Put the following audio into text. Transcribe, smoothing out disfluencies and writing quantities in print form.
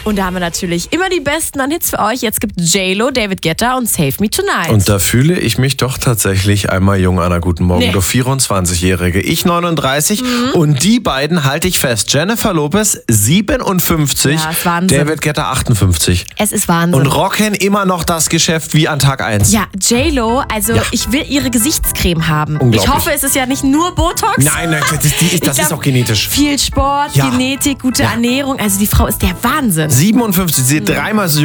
Und da haben wir natürlich immer die besten an Hits für euch. Jetzt gibt J-Lo, David Guetta und Save Me Tonight. Und da fühle ich mich doch tatsächlich einmal jung, Anna. Guten Morgen, du 24-Jährige. Ich 39 und die beiden halte ich fest. Jennifer Lopez 57, Ja, ist Wahnsinn. David Guetta 58. Es ist Wahnsinn. Und rocken immer noch das Geschäft wie an Tag 1. Ja, J-Lo, also ich will ihre Gesichtscreme haben. Unglaublich. Ich hoffe, es ist ja nicht nur Botox. Nein, das ist auch genetisch. Viel Sport, Ja. Genetik, gute Ernährung. Also die Frau ist der Wahnsinn. 57, sie ist dreimal so